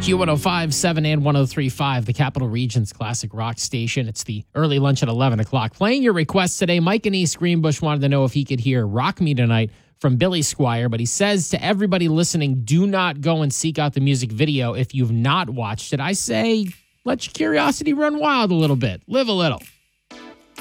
Q105.7 and 103.5, the Capital Region's classic rock station. It's the early lunch at 11 o'clock. Playing your requests today, Mike in East Greenbush wanted to know if he could hear Rock Me Tonight from Billy Squier, but he says to everybody listening, do not go and seek out the music video if you've not watched it. I say, let your curiosity run wild a little bit. Live a little.